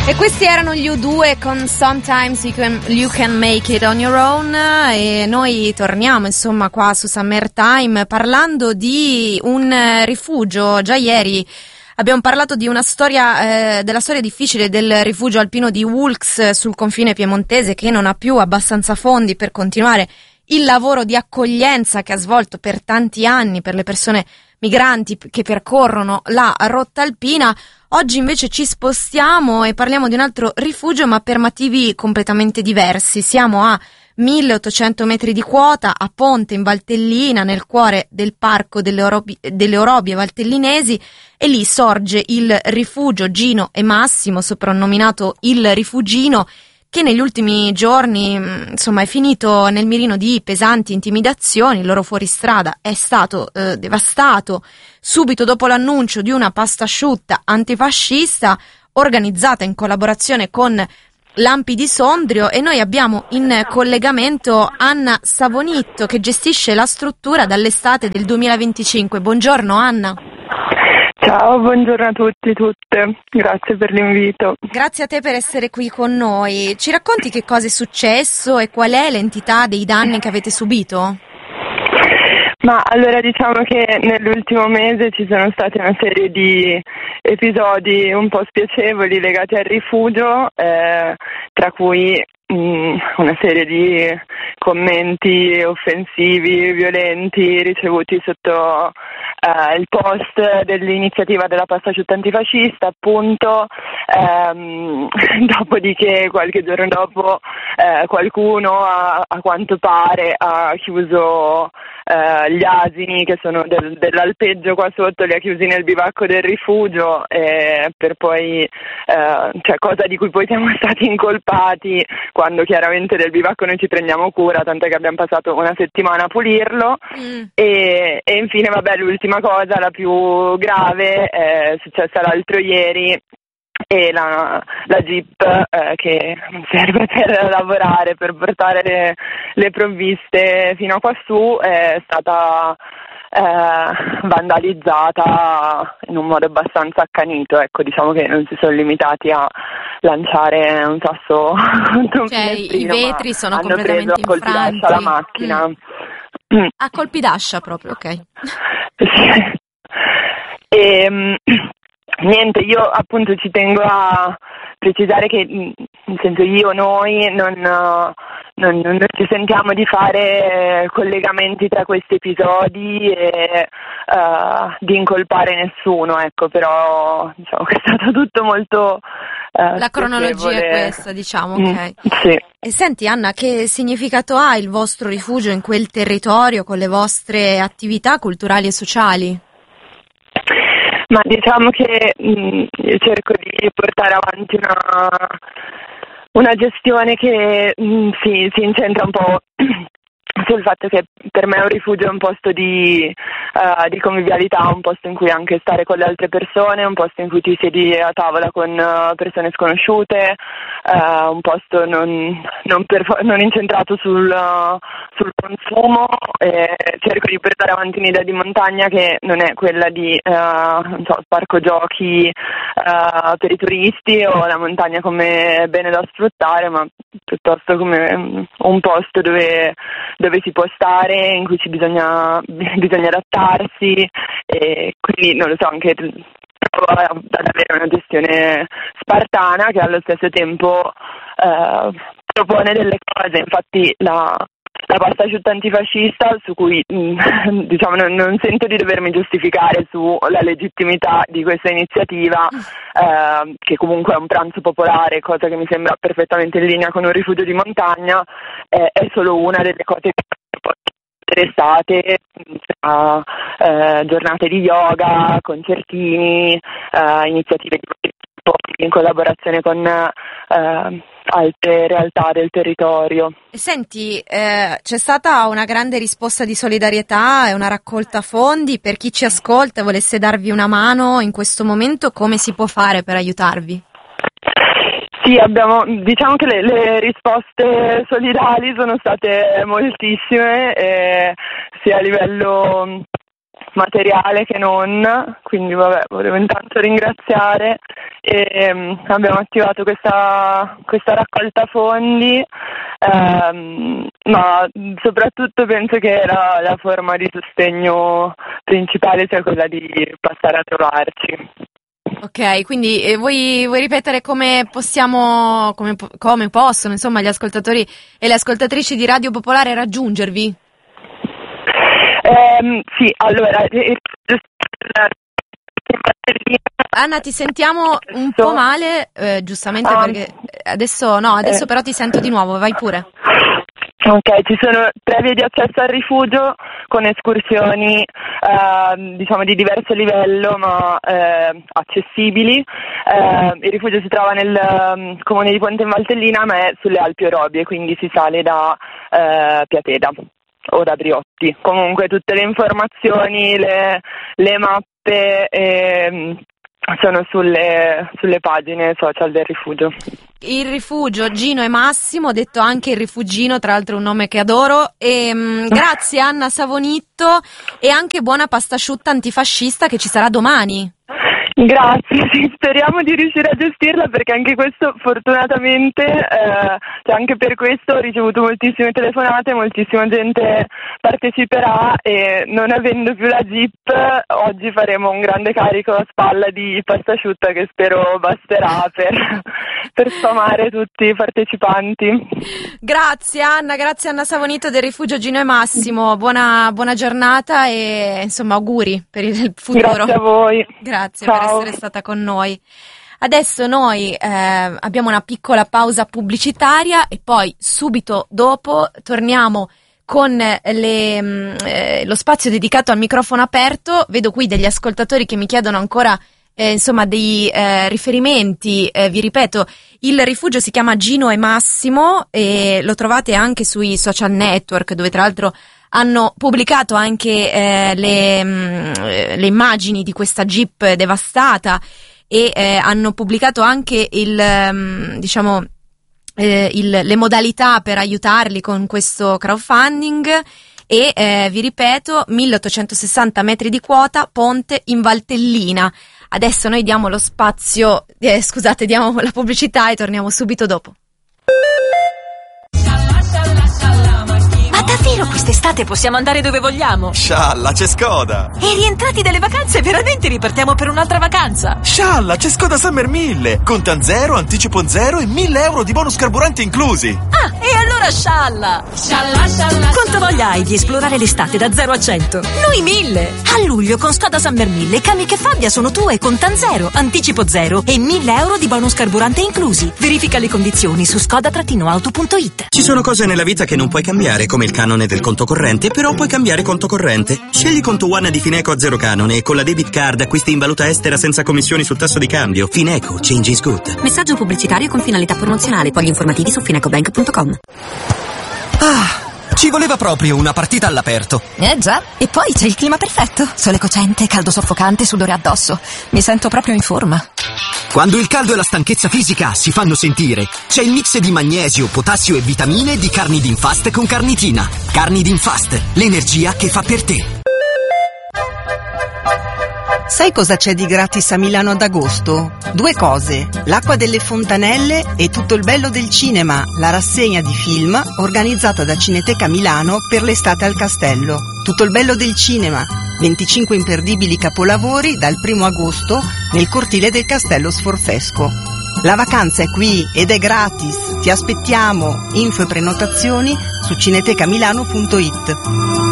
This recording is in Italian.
E questi erano gli U2 con Sometimes you can Make It On Your Own, e noi torniamo insomma qua su Summertime parlando di un rifugio. Già ieri abbiamo parlato di una storia, della storia difficile del rifugio alpino di Oulx sul confine piemontese, che non ha più abbastanza fondi per continuare il lavoro di accoglienza che ha svolto per tanti anni per le persone migranti che percorrono la rotta alpina. Oggi invece ci spostiamo e parliamo di un altro rifugio, ma per motivi completamente diversi. Siamo a 1800 metri di quota, a Ponte in Valtellina, nel cuore del parco delle Orobie Valtellinesi, e lì sorge il rifugio Gino e Massimo, soprannominato il Rifugino, che negli ultimi giorni insomma è finito nel mirino di pesanti intimidazioni. Il loro fuoristrada è stato devastato subito dopo l'annuncio di una pasta asciutta antifascista organizzata in collaborazione con l'Ampi di Sondrio, e noi abbiamo in collegamento Anna Savonitto, che gestisce la struttura dall'estate del 2025. Buongiorno Anna. Ciao, buongiorno a tutti e tutte, grazie per l'invito. Grazie a te per essere qui con noi. Ci racconti che cosa è successo e qual è l'entità dei danni che avete subito? Ma allora diciamo che nell'ultimo mese ci sono state una serie di episodi un po' spiacevoli legati al rifugio, tra cui una serie di commenti offensivi, violenti ricevuti sotto il post dell'iniziativa della pasta asciutta antifascista, appunto. Dopodiché qualche giorno dopo qualcuno a quanto pare ha chiuso gli asini che sono dell'alpeggio qua sotto, li ha chiusi nel bivacco del rifugio, per poi cosa di cui poi siamo stati incolpati, quando chiaramente del bivacco noi ci prendiamo cura, tant'è che abbiamo passato una settimana a pulirlo. E infine l'ultima cosa, la più grave, è successa l'altro ieri, e la Jeep che serve per lavorare, per portare le provviste fino a quassù, è stata vandalizzata in un modo abbastanza accanito. Ecco, diciamo che non si sono limitati a lanciare un sasso contro un finestrino, i vetri sono hanno completamente preso a colpi d'ascia la macchina. A colpi d'ascia proprio, ok. Niente, io appunto ci tengo a precisare che, nel senso, noi non ci sentiamo di fare collegamenti tra questi episodi e di incolpare nessuno, ecco, però diciamo che è stato tutto molto la cronologia è questa, diciamo, ok. Sì. E senti Anna, che significato ha il vostro rifugio in quel territorio con le vostre attività culturali e sociali? Ma diciamo che io cerco di portare avanti una gestione che si incentra un po' sul fatto che per me un rifugio è un posto di convivialità, un posto in cui anche stare con le altre persone, un posto in cui ti siedi a tavola con persone sconosciute, un posto non incentrato sul consumo. Cerco di portare avanti un'idea di montagna che non è quella di parco giochi per i turisti o la montagna come bene da sfruttare, ma piuttosto come un posto dove si può stare, in cui bisogna adattarsi, e quindi non lo so, anche provo ad avere una gestione spartana che allo stesso tempo propone delle cose. Infatti la pasta asciutta antifascista, su cui diciamo non sento di dovermi giustificare sulla legittimità di questa iniziativa, che comunque è un pranzo popolare, cosa che mi sembra perfettamente in linea con un rifugio di montagna, è solo una delle cose che estate, giornate di yoga, concertini, iniziative in collaborazione con altre realtà del territorio. Senti, c'è stata una grande risposta di solidarietà e una raccolta fondi. Per chi ci ascolta e volesse darvi una mano in questo momento, come si può fare per aiutarvi? Sì, diciamo che le risposte solidali sono state moltissime, sia a livello materiale che non, quindi vabbè, volevo intanto ringraziare e abbiamo attivato questa raccolta fondi, ma soprattutto penso che la forma di sostegno principale sia quella di passare a trovarci. Ok, quindi vuoi ripetere come possiamo, come possono, insomma, gli ascoltatori e le ascoltatrici di Radio Popolare raggiungervi? Sì, allora... Anna, ti sentiamo un po' male, giustamente perché adesso però ti sento di nuovo, vai pure. Ok, ci sono 3 vie di accesso al rifugio con escursioni diciamo di diverso livello ma accessibili. Il rifugio si trova nel comune di Ponte in Valtellina ma è sulle Alpi Orobie, quindi si sale da Piateda o da Briotti. Comunque tutte le informazioni, le mappe sono sulle pagine social del rifugio. Il rifugio Gino e Massimo, detto anche il Rifugino, tra l'altro un nome che adoro. E grazie Anna Savonitto e anche buona pasta asciutta antifascista che ci sarà domani. Grazie, sì, speriamo di riuscire a gestirla perché anche questo fortunatamente, anche per questo ho ricevuto moltissime telefonate, moltissima gente parteciperà e non avendo più la Jeep oggi faremo un grande carico a spalla di pasta asciutta che spero basterà per sfamare tutti i partecipanti. Grazie Anna Savonito del Rifugio Gino e Massimo, buona giornata e insomma auguri per il futuro. Grazie a voi. Grazie. Ciao. Per essere stata con noi. Adesso noi abbiamo una piccola pausa pubblicitaria e poi subito dopo torniamo con lo spazio dedicato al microfono aperto. Vedo qui degli ascoltatori che mi chiedono ancora dei riferimenti. Vi ripeto, il rifugio si chiama Gino e Massimo e lo trovate anche sui social network, dove tra l'altro hanno pubblicato anche le immagini di questa Jeep devastata e hanno pubblicato anche le modalità per aiutarli con questo crowdfunding e vi ripeto 1860 metri di quota, Ponte in Valtellina. Adesso noi diamo lo spazio, diamo la pubblicità e torniamo subito dopo. Ma davvero quest'estate possiamo andare dove vogliamo? Scialla, c'è Skoda! E rientrati dalle vacanze veramente ripartiamo per un'altra vacanza? Scialla, c'è Skoda Summer 1000! Contan 0, anticipo 0 e 1.000 euro di bonus carburante inclusi! Ah, e allora scialla! Scialla! Quanto voglia hai di esplorare l'estate da 0 a 100? Noi 1000! A luglio con Skoda Summer 1000 Kamiq e Fabia sono tue, contan 0, anticipo 0 e 1.000 euro di bonus carburante inclusi. Verifica le condizioni su skoda-auto.it. Ci sono cose nella vita che non puoi cambiare, come il canone del conto corrente, però puoi cambiare conto corrente. Scegli Conto One di Fineco a 0 canone e con la debit card acquisti in valuta estera senza commissioni sul tasso di cambio. Fineco, change is good. Messaggio pubblicitario con finalità promozionale. Poi gli informativi su finecobank.com. Ci voleva proprio una partita all'aperto. Già, e poi c'è il clima perfetto. Sole cocente, caldo soffocante, sudore addosso. Mi sento proprio in forma. Quando il caldo e la stanchezza fisica si fanno sentire, c'è il mix di magnesio, potassio e vitamine di Carnidin Fast con carnitina. Carnidin Fast, l'energia che fa per te. Sai cosa c'è di gratis a Milano ad agosto? 2 cose, l'acqua delle fontanelle e tutto il bello del cinema, la rassegna di film organizzata da Cineteca Milano per l'estate al Castello. Tutto il bello del cinema, 25 imperdibili capolavori dal 1 agosto nel cortile del Castello Sforzesco. La vacanza è qui ed è gratis, ti aspettiamo, info e prenotazioni su cinetecamilano.it.